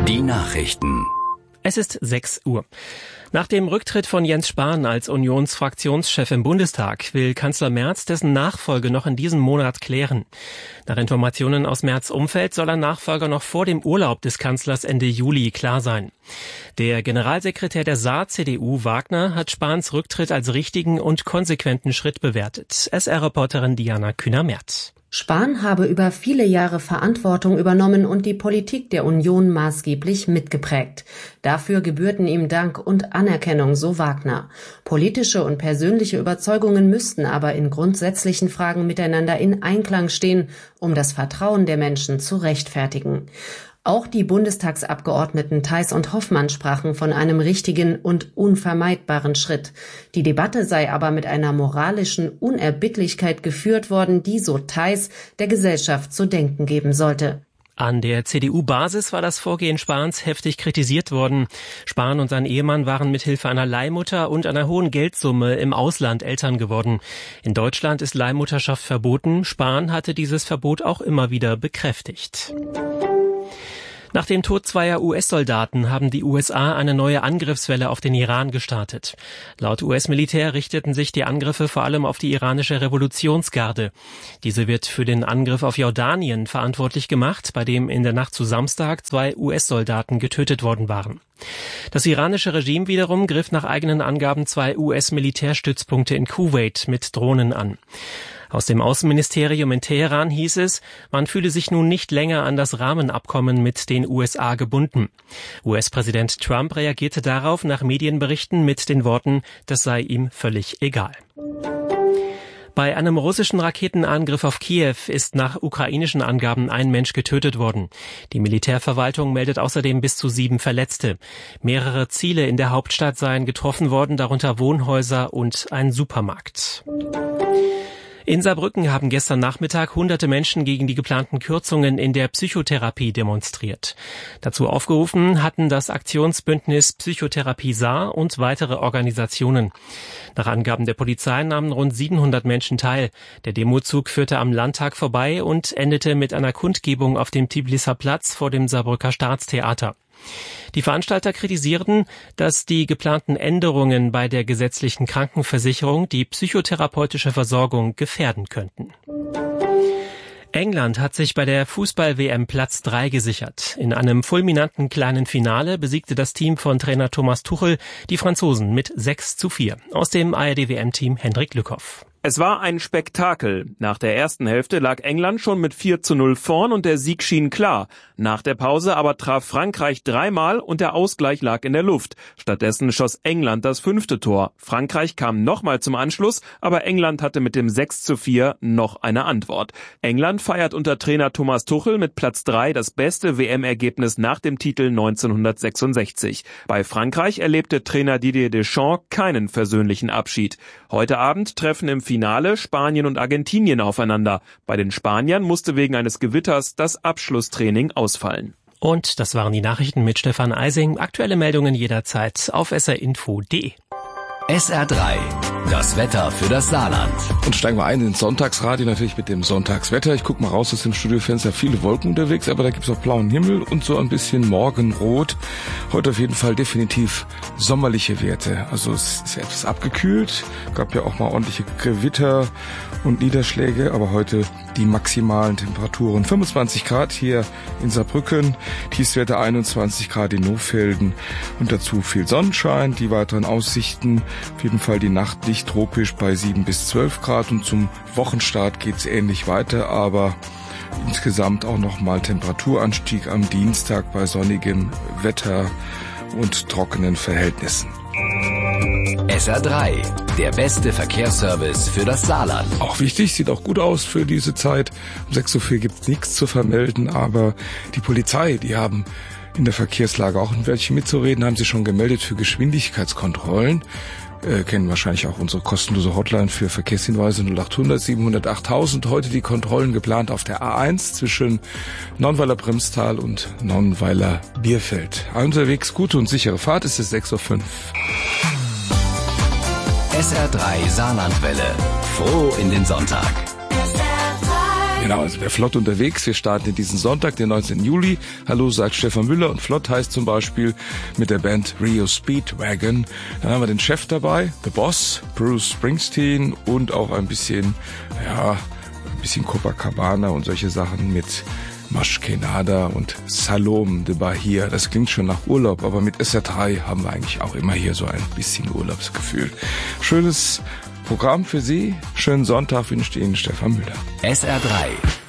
Die Nachrichten. Es ist 6 Uhr. Nach dem Rücktritt von Jens Spahn als Unionsfraktionschef im Bundestag will Kanzler Merz dessen Nachfolge noch in diesem Monat klären. Nach Informationen aus Merz' Umfeld soll ein Nachfolger noch vor dem Urlaub des Kanzlers Ende Juli klar sein. Der Generalsekretär der Saar-CDU, Wagner, hat Spahns Rücktritt als richtigen und konsequenten Schritt bewertet. SR-Reporterin Diana Kühner-Merz. Spahn habe über viele Jahre Verantwortung übernommen und die Politik der Union maßgeblich mitgeprägt. Dafür gebührten ihm Dank und Anerkennung, so Wagner. Politische und persönliche Überzeugungen müssten aber in grundsätzlichen Fragen miteinander in Einklang stehen, um das Vertrauen der Menschen zu rechtfertigen. Auch die Bundestagsabgeordneten Theis und Hoffmann sprachen von einem richtigen und unvermeidbaren Schritt. Die Debatte sei aber mit einer moralischen Unerbittlichkeit geführt worden, die, so Theis, der Gesellschaft zu denken geben sollte. An der CDU-Basis war das Vorgehen Spahns heftig kritisiert worden. Spahn und sein Ehemann waren mithilfe einer Leihmutter und einer hohen Geldsumme im Ausland Eltern geworden. In Deutschland ist Leihmutterschaft verboten. Spahn hatte dieses Verbot auch immer wieder bekräftigt. Nach dem Tod zweier US-Soldaten haben die USA eine neue Angriffswelle auf den Iran gestartet. Laut US-Militär richteten sich die Angriffe vor allem auf die iranische Revolutionsgarde. Diese wird für den Angriff auf Jordanien verantwortlich gemacht, bei dem in der Nacht zu Samstag 2 US-Soldaten getötet worden waren. Das iranische Regime wiederum griff nach eigenen Angaben 2 US-Militärstützpunkte in Kuwait mit Drohnen an. Aus dem Außenministerium in Teheran hieß es, man fühle sich nun nicht länger an das Rahmenabkommen mit den USA gebunden. US-Präsident Trump reagierte darauf nach Medienberichten mit den Worten, das sei ihm völlig egal. Bei einem russischen Raketenangriff auf Kiew ist nach ukrainischen Angaben ein Mensch getötet worden. Die Militärverwaltung meldet außerdem bis zu 7 Verletzte. Mehrere Ziele in der Hauptstadt seien getroffen worden, darunter Wohnhäuser und ein Supermarkt. In Saarbrücken haben gestern Nachmittag hunderte Menschen gegen die geplanten Kürzungen in der Psychotherapie demonstriert. Dazu aufgerufen hatten das Aktionsbündnis Psychotherapie Saar und weitere Organisationen. Nach Angaben der Polizei nahmen rund 700 Menschen teil. Der Demozug führte am Landtag vorbei und endete mit einer Kundgebung auf dem Tiblisser Platz vor dem Saarbrücker Staatstheater. Die Veranstalter kritisierten, dass die geplanten Änderungen bei der gesetzlichen Krankenversicherung die psychotherapeutische Versorgung gefährden könnten. England hat sich bei der Fußball-WM Platz 3 gesichert. In einem fulminanten kleinen Finale besiegte das Team von Trainer Thomas Tuchel die Franzosen mit 6:4. Aus dem ARD-WM-Team Hendrik Lückhoff. Es war ein Spektakel. Nach der ersten Hälfte lag England schon mit 4:0 vorn und der Sieg schien klar. Nach der Pause aber traf Frankreich 3-mal und der Ausgleich lag in der Luft. Stattdessen schoss England das 5. Tor. Frankreich kam nochmal zum Anschluss, aber England hatte mit dem 6:4 noch eine Antwort. England feiert unter Trainer Thomas Tuchel mit Platz 3 das beste WM-Ergebnis nach dem Titel 1966. Bei Frankreich erlebte Trainer Didier Deschamps keinen versöhnlichen Abschied. Heute Abend treffen im Finale Spanien und Argentinien aufeinander. Bei den Spaniern musste wegen eines Gewitters das Abschlusstraining ausfallen. Und das waren die Nachrichten mit Stefan Eising. Aktuelle Meldungen jederzeit auf srinfo.de. SR3, das Wetter für das Saarland. Und steigen wir ein ins Sonntagsradio, natürlich mit dem Sonntagswetter. Ich gucke mal raus aus dem Studiofenster, viele Wolken unterwegs, aber da gibt's auch blauen Himmel und so ein bisschen Morgenrot. Heute auf jeden Fall definitiv sommerliche Werte. Also es ist etwas abgekühlt, gab ja auch mal ordentliche Gewitter und Niederschläge, aber heute die maximalen Temperaturen. 25 Grad hier in Saarbrücken, Tiefstwerte 21 Grad in Nohfelden und dazu viel Sonnenschein. Die weiteren Aussichten, auf jeden Fall die Nacht nicht tropisch bei 7 bis 12 Grad und zum Wochenstart geht's ähnlich weiter, aber insgesamt auch nochmal Temperaturanstieg am Dienstag bei sonnigem Wetter und trockenen Verhältnissen. SR3, der beste Verkehrsservice für das Saarland. Auch wichtig, sieht auch gut aus für diese Zeit. Um 6:04 gibt's nichts zu vermelden, aber die Polizei, die haben in der Verkehrslage auch ein welche mitzureden, haben sie schon gemeldet für Geschwindigkeitskontrollen. Kennen wahrscheinlich auch unsere kostenlose Hotline für Verkehrshinweise 0800 700 8000. Heute die Kontrollen geplant auf der A1 zwischen Nonnweiler-Bremstal und Nonnweiler-Bierfeld. Unterwegs gute und sichere Fahrt, ist es 6:05 Uhr. SR3 Saarlandwelle. Froh in den Sonntag. Genau, also wir flott unterwegs. Wir starten in diesen Sonntag, den 19. Juli. Hallo, sagt Stefan Müller. Und flott heißt zum Beispiel mit der Band Rio Speedwagon. Dann haben wir den Chef dabei, The Boss, Bruce Springsteen und auch ein bisschen Copacabana und solche Sachen mit Mashkenada und Salom de Bahia. Das klingt schon nach Urlaub, aber mit SR3 haben wir eigentlich auch immer hier so ein bisschen Urlaubsgefühl. Schönes Programm für Sie. Schönen Sonntag wünscht Ihnen Stefan Müller. SR3